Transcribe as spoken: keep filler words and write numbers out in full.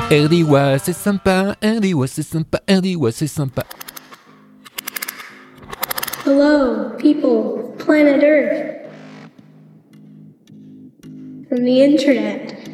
R D Y, c'est sympa, R D Y, c'est sympa, R D Y, c'est sympa. Hello, people, planet Earth, and the internet.